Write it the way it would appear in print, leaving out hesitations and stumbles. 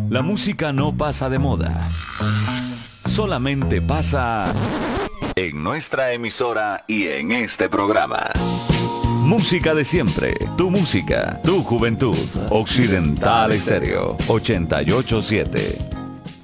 La música no pasa de moda, solamente pasa en nuestra emisora y en este programa. Música de siempre, tu música, tu juventud. Occidental Estéreo 88.7.